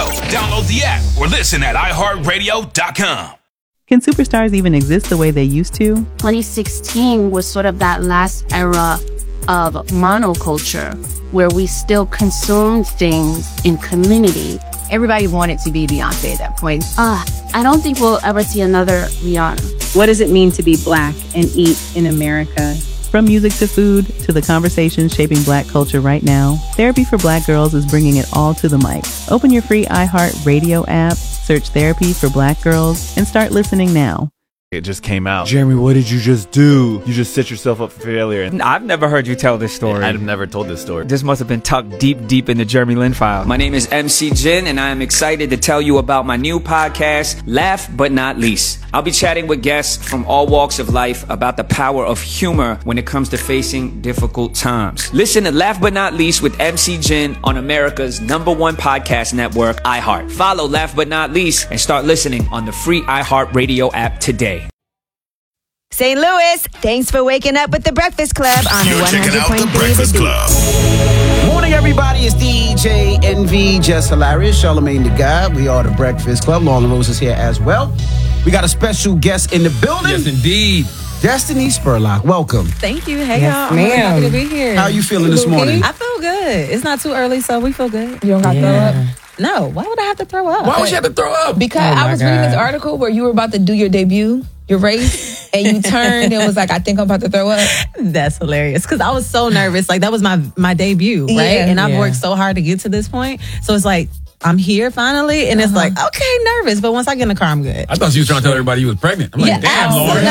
Download the app or listen at iHeartRadio.com. Can superstars even exist the way they used to? 2016 was sort of that last era of monoculture where we still consumed things in community. Everybody wanted to be Beyonce at that point. I don't think we'll ever see another Rihanna. What does it mean to be Black and eat in America? From music to food to the conversations shaping Black culture right now, Therapy for Black Girls is bringing it all to the mic. Open your free iHeartRadio app, search Therapy for Black Girls, and start listening now. It just came out. Jeremy, what did you just do? You just set yourself up for failure. I've never heard you tell this story. I've never told this story. This must have been tucked deep in the Jeremy Lin file. My name is MC Jin, and I am excited to tell you about my new podcast, Laugh But Not Least. I'll be chatting with guests from all walks of life about the power of humor when it comes to facing difficult times. Listen to Laugh But Not Least with MC Jin on America's #1 podcast network, iHeart. Follow Laugh But Not Least and start listening on the free iHeartRadio app today. St. Louis, thanks for waking up with The Breakfast Club on You're checking out The 100.3 Breakfast The Beat. Club. Morning, everybody. It's DJ NV, Just Hilarious, Charlamagne the God. We are The Breakfast Club. Lauren Rose is here as well. We got a special guest in the building. Yes, indeed. Destiny Spurlock. Welcome. Thank you. Hey, Yes, y'all. I'm ma'am. happy to be here. How are you feeling this morning? I feel good. It's not too early, so we feel good. You don't got to throw up? No. Why would I have to throw up? Why would you have to throw up? Because I was reading this article where you were about to do your debut, your race, and you turned and was like, I think I'm about to throw up. That's hilarious. Because I was so nervous. Like, that was my debut, right? Yeah. And I've worked so hard to get to this point. So it's like, I'm here finally. And it's like, okay, nervous. But once I get in the car, I'm good. I thought you was trying to tell everybody you was pregnant. I'm like, damn, Lauren.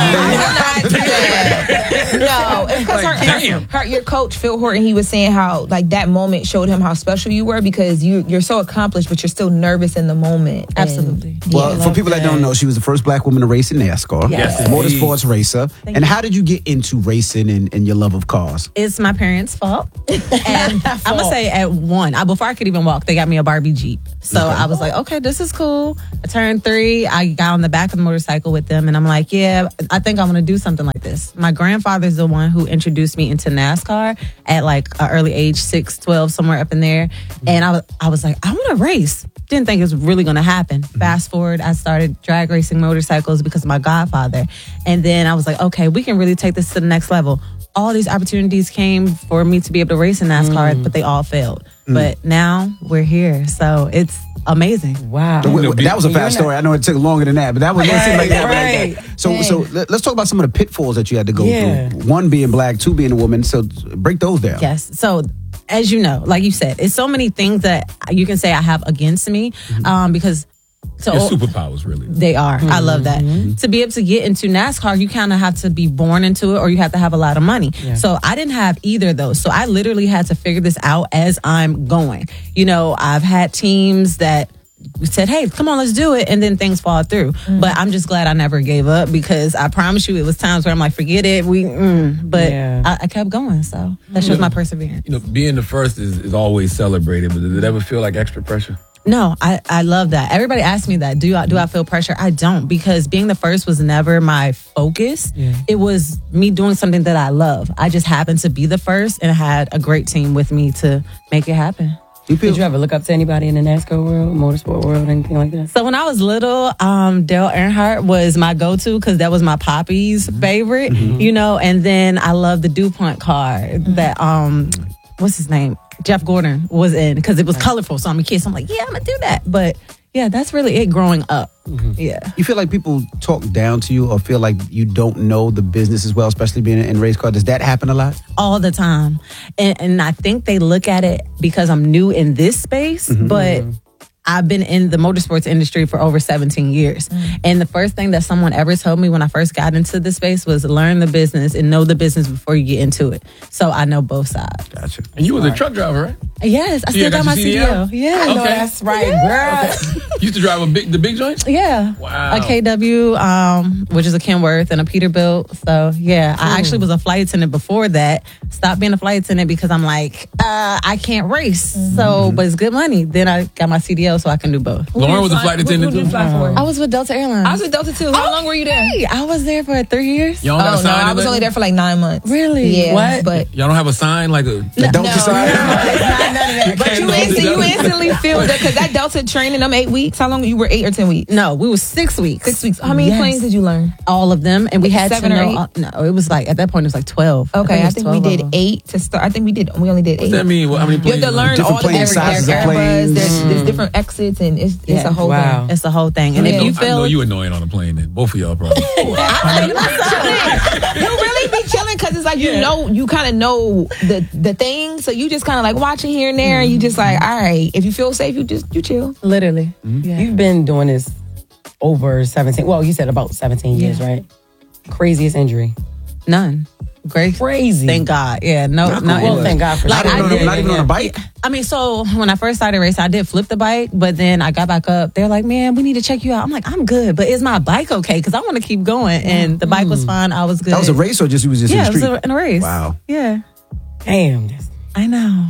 No, it's because your coach, Phil Horton, he was saying how like that moment showed him how special you were because you're so accomplished, but you're still nervous in the moment. Absolutely. Well, for people that don't know, she was the first Black woman to race in NASCAR. Yes. Motorsports racer. And how did you get into racing and your love of cars? It's my parents' fault. And I'm going to say at one, before I could even walk, they got me a Barbie Jeep. So I was like, okay, this is cool. I turned 3. I got on the back of the motorcycle with them. And I'm like, yeah, I think I'm going to do something like this. My grandfather's the one who introduced me into NASCAR at like an early age, 6, 12, somewhere up in there. And I was like, I want to race. Didn't think it was really going to happen. Fast forward, I started drag racing motorcycles because of my godfather. And then I was like, okay, we can really take this to the next level. All these opportunities came for me to be able to race in NASCAR, but they all failed. But now we're here. So it's amazing. Wow. That was a fast story. I know it took longer than that, but that was like that. Right. So let's talk about some of the pitfalls that you had to go through. 1 being Black, 2 being a woman. So break those down. Yes. So as you know, like you said, it's so many things that you can say I have against me because your superpowers, really. They are. I love that. To be able to get into NASCAR, you kind of have to be born into it or you have to have a lot of money. Yeah. So I didn't have either of those. So I literally had to figure this out as I'm going. You know, I've had teams that said, hey, come on, let's do it. And then things fall through. But I'm just glad I never gave up because I promise you it was times where I'm like, forget it. But I kept going. So that shows my perseverance. You know, being the first is always celebrated, but did it ever feel like extra pressure? No, I love that. Everybody asks me that. Do I feel pressure? I don't, because being the first was never my focus. Yeah. It was me doing something that I love. I just happened to be the first and had a great team with me to make it happen. Did you ever look up to anybody in the NASCAR world, motorsport world, anything like that? So when I was little, Dale Earnhardt was my go-to because that was my poppy's favorite, you know, and then I love the DuPont car that, what's his name? Jeff Gordon was in because it was colorful. So I'm a kid. So I'm like, yeah, I'm going to do that. But yeah, that's really it growing up. Yeah. You feel like people talk down to you or feel like you don't know the business as well, especially being in race car? Does that happen a lot? All the time. And I think they look at it because I'm new in this space, but I've been in the motorsports industry for over 17 years. And the first thing that someone ever told me when I first got into this space was learn the business and know the business before you get into it. So I know both sides. Gotcha. And you was a truck driver, right? Yes, I still got my CDL. Yeah, I know that's right, girl. You used to drive the big joints? Yeah. Wow. A KW, which is a Kenworth, and a Peterbilt. So yeah, I actually was a flight attendant before that. Stopped being a flight attendant because I'm like, I can't race. So, but it's good money. Then I got my CDL. know, so I can do both. Lauren was a flight attendant Who did you fly for? I was with Delta Airlines. I was with Delta too. How long were you there? Hey, I was there for 3 years. Y'all don't got a sign I was only there for like 9 months. Really? Yeah. What? But Y'all don't have a sign like a Delta sign? But you instantly feel that because that Delta training, them 8 weeks. How long you were 8 or 10 weeks? No, we were 6 weeks. 6 weeks. How many planes did you learn? All of them, and we had 7 to or know. No, it was like at that point it was like 12. Okay, I think we 12 of did them. 8 to start. I think we only did 8. What's that mean? How many You planes? have to learn Different all the plane different sizes of Airbus. planes. There's different exits, and it's a whole thing. It's the whole thing. And if you I know feel you annoying on the plane then. Both of y'all probably. You really be chilling because it's like you kind of know the thing, so you just kind of like watching here and there, and you just like, all right, if you feel safe, you chill. literally, You've been doing this over 17. Well, you said about 17 years, right? Craziest injury. none. Great, Crazy. Thank God. Yeah, no. Well, thank God for Like, that. Not even on a bike? I mean, so when I first started racing, I did flip the bike, but then I got back up. They're like, man, we need to check you out. I'm like, I'm good, but is my bike okay? Because I want to keep going. And the bike was fine. I was good. That was a race or just it was just in the street? it was in a race. Wow. Yeah. Damn. I know.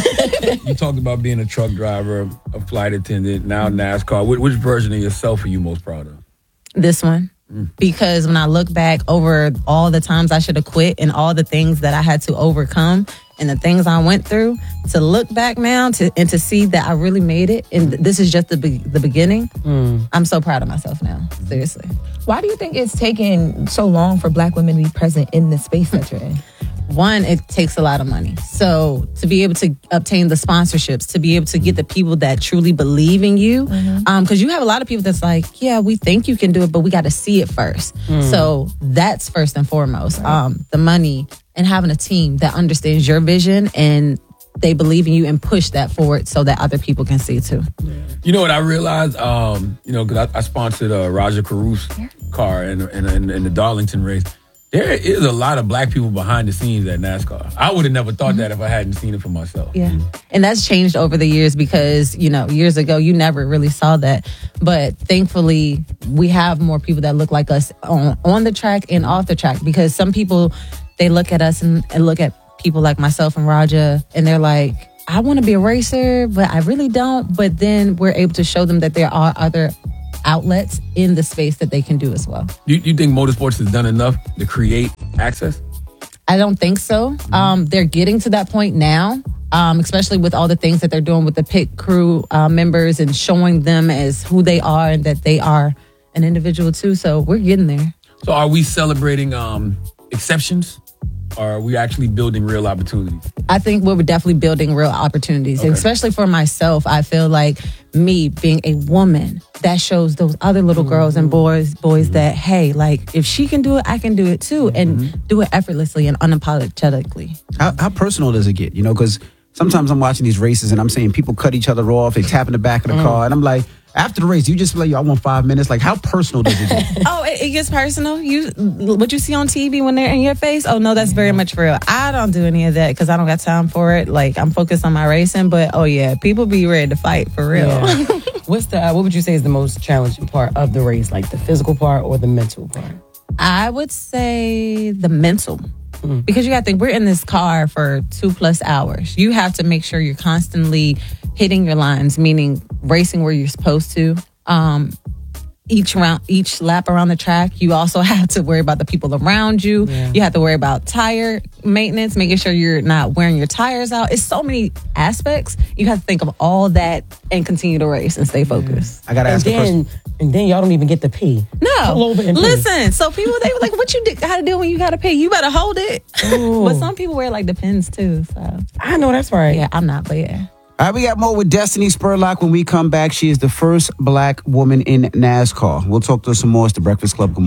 You talked about being a truck driver, a flight attendant, now NASCAR. Which version of yourself are you most proud of? This one. Because when I look back over all the times I should have quit and all the things that I had to overcome and the things I went through, to look back now and to see that I really made it, and this is just the beginning, I'm so proud of myself now. Seriously. Why do you think it's taken so long for Black women to be present in the space that you're in? One, it takes a lot of money. So to be able to obtain the sponsorships, to be able to get the people that truly believe in you, because you have a lot of people that's like, yeah, we think you can do it, but we got to see it first. So that's first and foremost. The money and having a team that understands your vision and they believe in you and push that forward so that other people can see too. You know what I realized? Because I sponsored Raja Caruth's car in the Darlington race. There is a lot of Black people behind the scenes at NASCAR. I would have never thought that if I hadn't seen it for myself. Yeah. And that's changed over the years because, years ago, you never really saw that. But thankfully, we have more people that look like us on the track and off the track, because some people, they look at us and look at people like myself and Raja, and they're like, I want to be a racer, but I really don't. But then we're able to show them that there are other outlets in the space that they can do as well. You think motorsports has done enough to create access? I don't think so. They're getting to that point now, especially with all the things that they're doing with the pit crew members and showing them as who they are and that they are an individual too. So we're getting there. So are we celebrating exceptions? Or are we actually building real opportunities? I think we're definitely building real opportunities. Okay. Especially for myself, I feel like me being a woman, that shows those other little girls and boys that, hey, like if she can do it, I can do it too. And do it effortlessly and unapologetically. How personal does it get? Because sometimes I'm watching these races and I'm seeing people cut each other off, they tap in the back of the car, and I'm like, after the race, you just like, I want 5 minutes. Like, how personal does it get? It gets personal. What you see on TV when they're in your face, oh no, that's very much real. I don't do any of that because I don't got time for it. Like, I'm focused on my racing, but oh yeah, people be ready to fight for real. Yeah. What would you say is the most challenging part of the race, like the physical part or the mental part? I would say the mental. Because you got to think, we're in this car for 2+ hours. You have to make sure you're constantly hitting your lines, meaning racing where you're supposed to. Each lap around the track, you also have to worry about the people around you. Yeah. You have to worry about tire maintenance, making sure you're not wearing your tires out. It's so many aspects. You have to think of all that and continue to race and stay focused. I got to ask the person. And then y'all don't even get to pee. No. Listen, so people, they were like, what you got to do when you got to pee? You better hold it. But some people wear like the pins too. So I know that's right. Yeah, I'm not, but yeah. All right, we got more with Destiny Spurlock when we come back. She is the first Black woman in NASCAR. We'll talk to her some more. It's The Breakfast Club. Good morning.